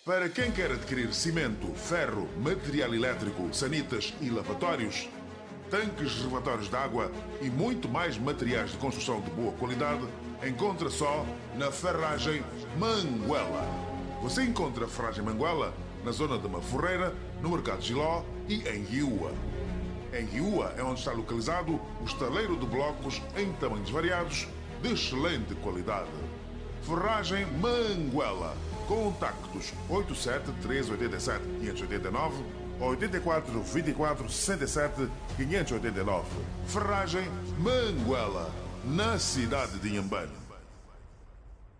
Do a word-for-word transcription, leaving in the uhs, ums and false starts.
Para quem quer adquirir cimento, ferro, material elétrico, sanitas e lavatórios, tanques reservatórios de água e muito mais materiais de construção de boa qualidade, encontra só na Ferragem Manguela. Você encontra a Ferragem Manguela na zona de Maforreira, no Mercado Giló e em Hiúa. Em Hiúa é onde está localizado o estaleiro de blocos em tamanhos variados, de excelente qualidade. Ferragem Manguela. Contactos oito sete três oito sete cinco oito nove, oito quatro dois quatro seis sete cinco oito nove. Ferragem Manguela, na cidade de Inhambane.